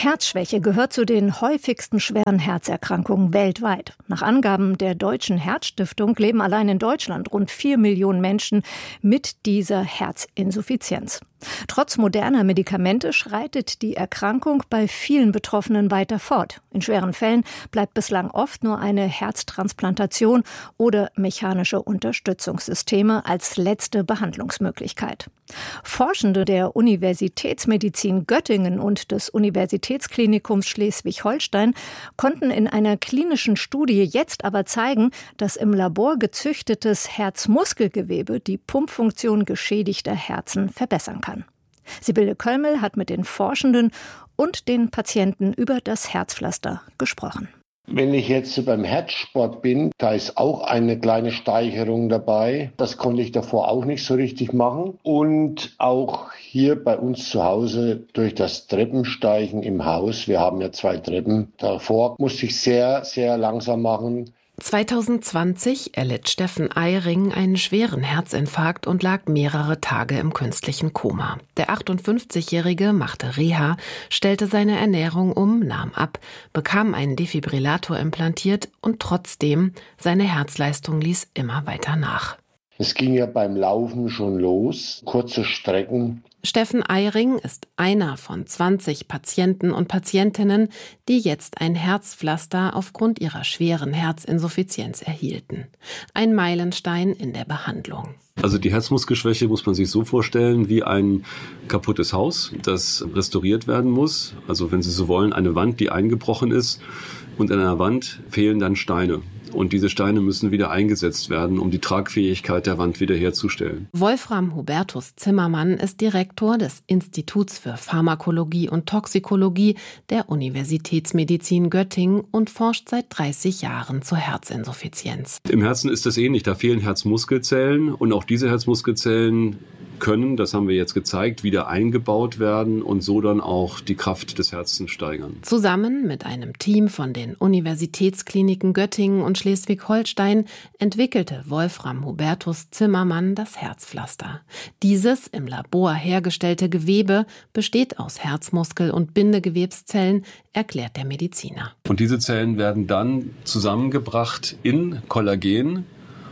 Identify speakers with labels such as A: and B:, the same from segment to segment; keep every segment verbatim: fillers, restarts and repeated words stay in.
A: Herzschwäche gehört zu den häufigsten schweren Herzerkrankungen weltweit. Nach Angaben der Deutschen Herzstiftung leben allein in Deutschland rund vier Millionen Menschen mit dieser Herzinsuffizienz. Trotz moderner Medikamente schreitet die Erkrankung bei vielen Betroffenen weiter fort. In schweren Fällen bleibt bislang oft nur eine Herztransplantation oder mechanische Unterstützungssysteme als letzte Behandlungsmöglichkeit. Forschende der Universitätsmedizin Göttingen und des Universitätsklinikums Schleswig-Holstein konnten in einer klinischen Studie jetzt aber zeigen, dass im Labor gezüchtetes Herzmuskelgewebe die Pumpfunktion geschädigter Herzen verbessern kann. Sibylle Köllmel hat mit den Forschenden und den Patienten über das Herzpflaster gesprochen.
B: Wenn ich jetzt beim Herzsport bin, da ist auch eine kleine Steigerung dabei. Das konnte ich davor auch nicht so richtig machen. Und auch hier bei uns zu Hause durch das Treppensteigen im Haus, wir haben ja zwei Treppen, davor musste ich sehr, sehr langsam machen.
C: zwanzig zwanzig erlitt Steffen Eyring einen schweren Herzinfarkt und lag mehrere Tage im künstlichen Koma. Der achtundfünfzigjährige machte Reha, stellte seine Ernährung um, nahm ab, bekam einen Defibrillator implantiert und trotzdem, seine Herzleistung ließ immer weiter nach.
B: Es ging ja beim Laufen schon los, kurze Strecken.
C: Steffen Eyring ist einer von zwanzig Patienten und Patientinnen, die jetzt ein Herzpflaster aufgrund ihrer schweren Herzinsuffizienz erhielten. Ein Meilenstein in der Behandlung.
D: Also die Herzmuskelschwäche muss man sich so vorstellen wie ein kaputtes Haus, das restauriert werden muss. Also wenn Sie so wollen, eine Wand, die eingebrochen ist, und an einer Wand fehlen dann Steine. Und diese Steine müssen wieder eingesetzt werden, um die Tragfähigkeit der Wand wiederherzustellen.
C: Wolfram Hubertus Zimmermann ist Direktor des Instituts für Pharmakologie und Toxikologie der Universitätsmedizin Göttingen und forscht seit dreißig Jahren zur Herzinsuffizienz.
D: Im Herzen ist das ähnlich. Da fehlen Herzmuskelzellen und auch diese Herzmuskelzellen können, das haben wir jetzt gezeigt, wieder eingebaut werden und so dann auch die Kraft des Herzens steigern.
C: Zusammen mit einem Team von den Universitätskliniken Göttingen und Schleswig-Holstein entwickelte Wolfram Hubertus Zimmermann das Herzpflaster. Dieses im Labor hergestellte Gewebe besteht aus Herzmuskel- und Bindegewebszellen, erklärt der Mediziner.
D: Und diese Zellen werden dann zusammengebracht in Kollagen.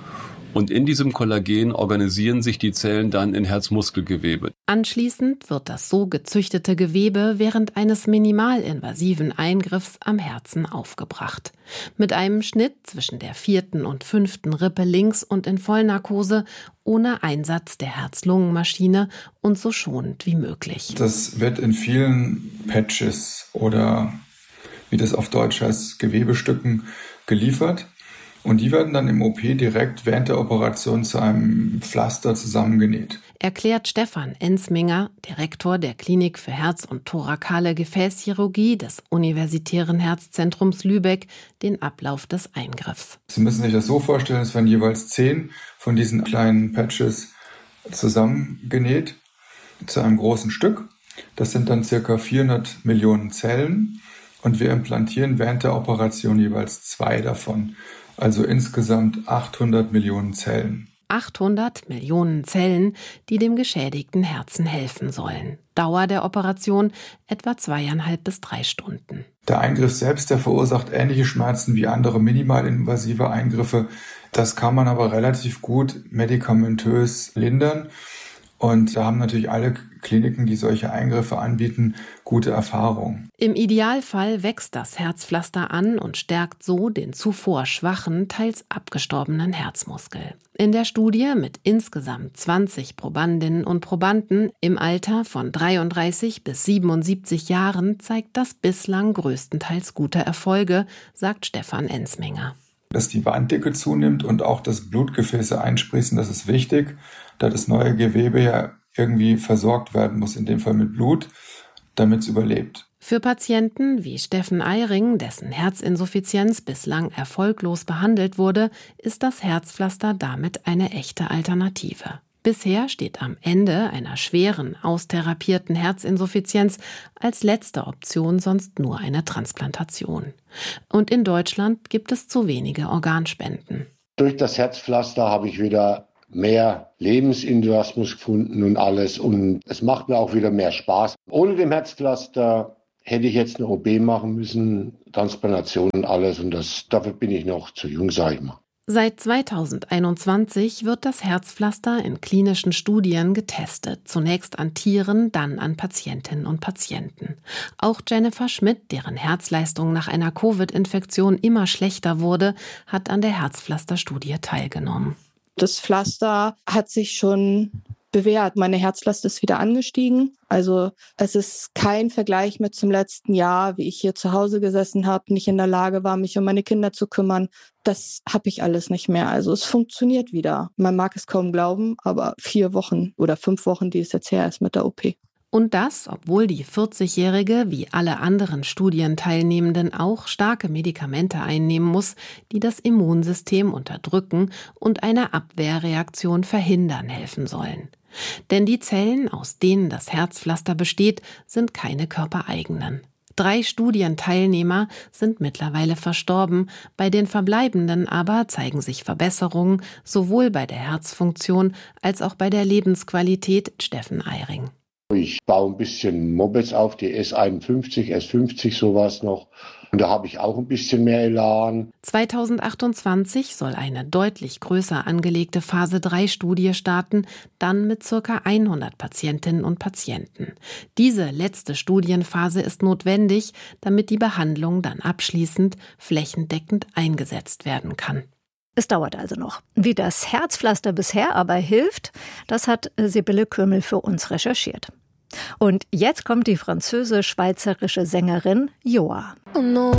D: Und in diesem Kollagen organisieren sich die Zellen dann in Herzmuskelgewebe.
C: Anschließend wird das so gezüchtete Gewebe während eines minimalinvasiven Eingriffs am Herzen aufgebracht. Mit einem Schnitt zwischen der vierten und fünften Rippe links und in Vollnarkose, ohne Einsatz der Herz-Lungen-Maschine und so schonend wie möglich.
E: Das wird in vielen Patches oder, wie das auf Deutsch heißt, Gewebestücken geliefert. Und die werden dann im O P direkt während der Operation zu einem Pflaster zusammengenäht.
C: Erklärt Stefan Ensminger, Direktor der Klinik für Herz- und thorakale Gefäßchirurgie des Universitären Herzzentrums Lübeck, den Ablauf des Eingriffs.
E: Sie müssen sich das so vorstellen, es werden jeweils zehn von diesen kleinen Patches zusammengenäht zu einem großen Stück. Das sind dann circa vierhundert Millionen Zellen und wir implantieren während der Operation jeweils zwei davon. Also insgesamt achthundert Millionen Zellen.
C: achthundert Millionen Zellen, die dem geschädigten Herzen helfen sollen. Dauer der Operation etwa zweieinhalb bis drei Stunden.
E: Der Eingriff selbst, der verursacht ähnliche Schmerzen wie andere minimalinvasive Eingriffe. Das kann man aber relativ gut medikamentös lindern. Und da haben natürlich alle Kliniken, die solche Eingriffe anbieten, gute Erfahrungen.
C: Im Idealfall wächst das Herzpflaster an und stärkt so den zuvor schwachen, teils abgestorbenen Herzmuskel. In der Studie mit insgesamt zwanzig Probandinnen und Probanden im Alter von dreiunddreißig bis siebenundsiebzig Jahren zeigt das bislang größtenteils gute Erfolge, sagt Stefan Ensminger.
E: Dass die Wanddicke zunimmt und auch das Blutgefäße einsprießen, das ist wichtig, da das neue Gewebe ja irgendwie versorgt werden muss, in dem Fall mit Blut, damit es überlebt.
C: Für Patienten wie Steffen Eyring, dessen Herzinsuffizienz bislang erfolglos behandelt wurde, ist das Herzpflaster damit eine echte Alternative. Bisher steht am Ende einer schweren, austherapierten Herzinsuffizienz als letzte Option sonst nur eine Transplantation. Und in Deutschland gibt es zu wenige Organspenden.
B: Durch das Herzpflaster habe ich wieder mehr Lebensenthusiasmus gefunden und alles. Und es macht mir auch wieder mehr Spaß. Ohne dem Herzpflaster hätte ich jetzt eine O P machen müssen, Transplantation und alles. Und das, dafür bin ich noch zu jung, sage ich mal.
C: Seit zweitausendeinundzwanzig wird das Herzpflaster in klinischen Studien getestet. Zunächst an Tieren, dann an Patientinnen und Patienten. Auch Jennifer Schmidt, deren Herzleistung nach einer Covid-Infektion immer schlechter wurde, hat an der Herzpflasterstudie teilgenommen.
F: Das Pflaster hat sich schon bewährt. Meine Herzlast ist wieder angestiegen. Also es ist kein Vergleich mit zum letzten Jahr, wie ich hier zu Hause gesessen habe, nicht in der Lage war, mich um meine Kinder zu kümmern. Das habe ich alles nicht mehr. Also es funktioniert wieder. Man mag es kaum glauben, aber vier Wochen oder fünf Wochen, die es jetzt her ist mit der O P.
C: Und das, obwohl die vierzigjährige wie alle anderen Studienteilnehmenden auch starke Medikamente einnehmen muss, die das Immunsystem unterdrücken und eine Abwehrreaktion verhindern helfen sollen. Denn die Zellen, aus denen das Herzpflaster besteht, sind keine körpereigenen. Drei Studienteilnehmer sind mittlerweile verstorben, bei den Verbleibenden aber zeigen sich Verbesserungen sowohl bei der Herzfunktion als auch bei der Lebensqualität. Steffen Eyring.
B: Ich baue ein bisschen Mopeds auf, die S einundfünfzig, S fünfzig, sowas noch. Und da habe ich auch ein bisschen mehr Elan.
C: zweitausendachtundzwanzig soll eine deutlich größer angelegte Phase drei Studie starten, dann mit ca. hundert Patientinnen und Patienten. Diese letzte Studienphase ist notwendig, damit die Behandlung dann abschließend flächendeckend eingesetzt werden kann.
A: Es dauert also noch. Wie das Herzpflaster bisher aber hilft, das hat Sibylle Kürmel für uns recherchiert. Und jetzt kommt die französisch-schweizerische Sängerin Joa. Oh no.